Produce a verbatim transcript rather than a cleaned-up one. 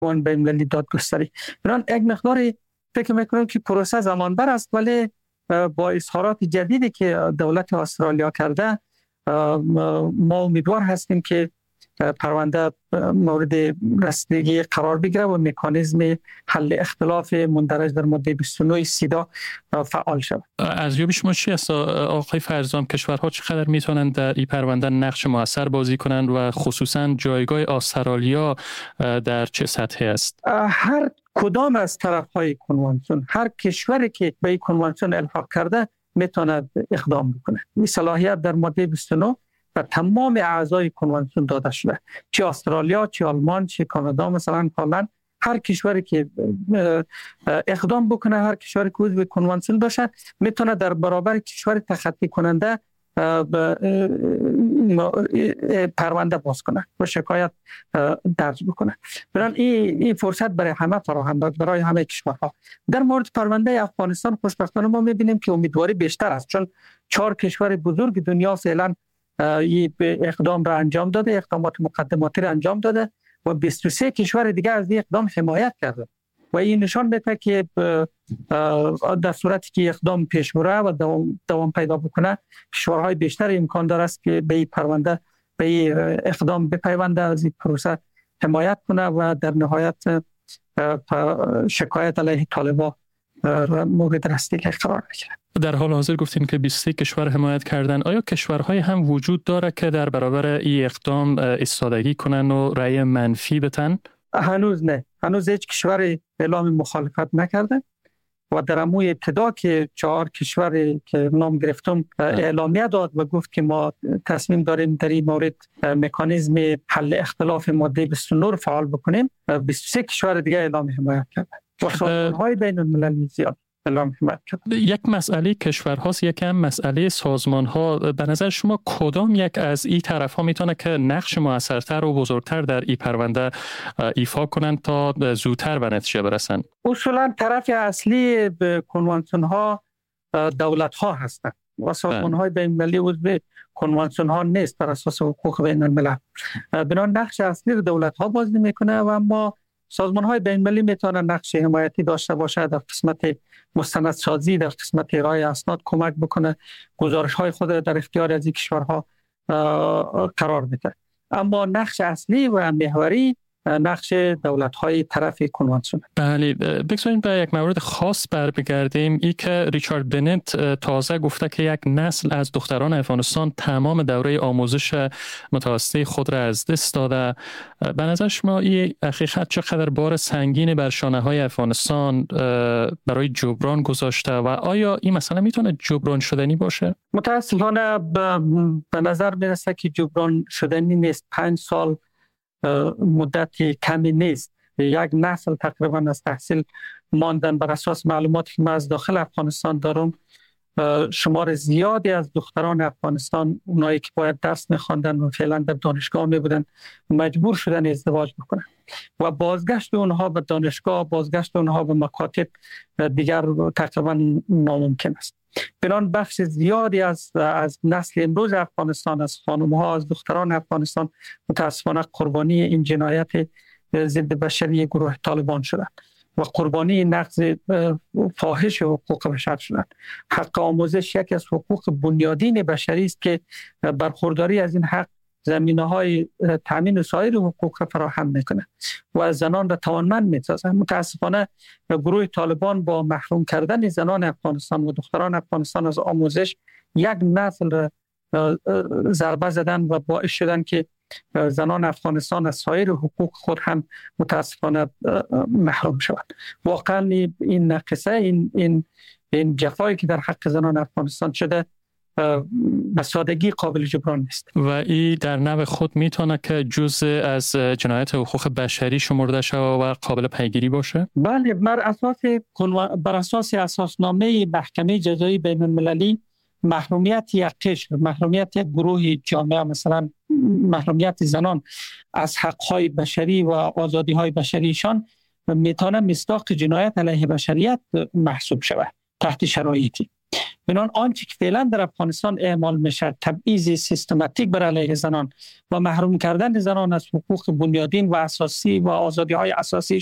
وان بین المللی دادگستری. بنابراین یک مقداری فکر میکنم که پروسه زمان بر است، ولی با اظهارات جدیدی که دولت استرالیا کرده ما امیدوار هستیم که پرونده مورد رسیدگی قرار بگیره و مکانیزم حل اختلاف مندرج در ماده بیست و نه سیدا فعال شود. ارزیابی شما چی است آقای فرزام؟ کشورها چقدر میتونن در این پرونده نقش موثر بازی کنند و خصوصا جایگاه استرالیا در چه سطحی است؟ هر کدام از طرف‌های کنوانسیون، هر کشوری که به این کنوانسیون الحاق کرده میتونه اقدام بکنه. این صلاحیت در ماده بیست و نه و تمام اعضای کنوانسیون داده شده، چه استرالیا، چه آلمان، چه کانادا، مثلا هلند. هر کشوری که اقدام بکنه، هر کشوری که عضو کنوانسیون باشه، میتونه در برابر کشور تخطی کننده پرونده باز کنه و شکایت درج بکنه. برای این این فرصت برای همه فراهم است، برای همه کشورها. در مورد پرونده افغانستان خوشبختانه ما میبینیم که امیدواری بیشتر است، چون چهار کشور بزرگ دنیا فعلا این اقدام را انجام داده، اقدامات مقدماتی را انجام داده و بیست و سه کشور دیگه از این اقدام حمایت کرده و این نشان میده که در صورتی که اقدام پیش بره و دوام, دوام پیدا بکنه، کشورهای بیشتر امکان داره است که به این پرونده، به این اقدام بپیونده، از این پروسه حمایت کنه و در نهایت شکایت علیه طالبان مورد رسیدگی قرار بگیره. در حال حاضر گفتین که بیست و سه کشور حمایت کردن. آیا کشورهای هم وجود داره که در برابر این اقدام ایستادگی کنن و رأی منفی بتن؟ هنوز نه. هنوز هیچ کشور اعلام مخالفت نکرده و در اموی ابتدا که چهار کشوری که نام گرفتم اعلامیه داد و گفت که ما تصمیم داریم در این مورد مکانیزم حل اختلاف ماده بیست و نه فعال بکنیم، بیست و سه کشور دیگه اعلام حمایت کرده و سازمان‌های بین المللی زیاد اعلام حمایت کرده. یک مسئله کشورهاست، یک هم مسئله سازمان‌ها. به نظر شما کدام یک از این طرف‌ها میتونه که نقش موثرتر و بزرگتر در این پرونده ایفا کنند تا زودتر به نتیجه برسند؟ اصولاً طرف اصلی به کنوانسیون‌ها دولت‌ها هستند و سازمان‌های بین‌المللی عضو کنوانسیون‌ها نیست بر اساس حقوق بین الملل. بنابراین نقش اصلی دولت‌ها بازی میکنه و اما سازمان‌های بین‌المللی میتونن نقش حمایتی داشته باشه، در قسمت مستندسازی، در قسمت ارائه اسناد کمک بکنه، گزارش‌های خود در اختیار از این کشورها قرار بده. اما نقش اصلی و محوری نقش دولت‌های طرف کنوانسیون. بله، بگذاریم به یک مورد خاص بر بگردیم. ای که ریچارد بنت تازه گفته که یک نسل از دختران افغانستان تمام دوره آموزش متوسطه خود را از دست داده. به نظر شما این حقیقت چقدر بار سنگینی بر شانه‌های افغانستان برای جبران گذاشته و آیا این مسئله میتونه جبران شدنی باشه؟ متأسفانه به نظر میرسه که جبران شدنی نیست. پنج سال مدتی کمی نیست. یک نسل تقریبا از تحصیل ماندن. بر اساس معلوماتی که من از داخل افغانستان دارم، شمار زیادی از دختران افغانستان، اونایی که باید درس می‌خواندن و فعلا در دانشگاه می‌بودن، مجبور شدن ازدواج بکنن و بازگشت اونها به دانشگاه، بازگشت اونها به مکاتب دیگر تقریبا ناممکن است. بنان بخش زیادی از از نسل امروز افغانستان، از خانم‌ها، از دختران افغانستان متاسفانه قربانی این جنایت ضد بشری گروه طالبان شدند و قربانی نقض فاحش حقوق بشر شدند. حق آموزش یکی از حقوق بنیادین بشری است که برخورداری از این حق زمینه‌های تامین و سایر حقوق فراهم میکنه و زنان را توانمند میسازه. متاسفانه گروه طالبان با محروم کردن زنان افغانستان و دختران افغانستان از آموزش یک نسل را ضربه زدن و باعث شدن که زنان افغانستان از سایر حقوق خود هم متاسفانه محروم شوند. واقعا این نقصه، این این این جفایی که در حق زنان افغانستان شده به سادگی قابل جبران نیست و این در نوع خود میتونه که جزء از جنایت حقوق بشری شمرده شود و قابل پیگیری باشه؟ بله، بر اساس بر اساس اساسنامه محکمه جزایی بین المللی، محرومیت یک قشر، محرومیت یک گروه جامعه، مثلا محرومیت زنان از حق‌های بشری و آزادی‌های بشریشان، میتونه مصداق جنایت علیه بشریت محسوب شود تحت شرایطی. بنابراین آنچه که فعلا در افغانستان اعمال میشه، تبعیض سیستماتیک بر علیه زنان و محروم کردن زنان از حقوق بنیادین و اساسی و آزادی های اساسی